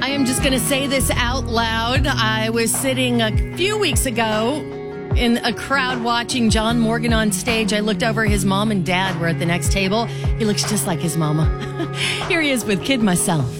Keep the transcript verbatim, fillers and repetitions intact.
I am just going to say this out loud. I was sitting a few weeks ago in a crowd watching John Morgan on stage. I looked over, his mom and dad were at the next table. He looks just like his mama. Here he is with Kid Myself.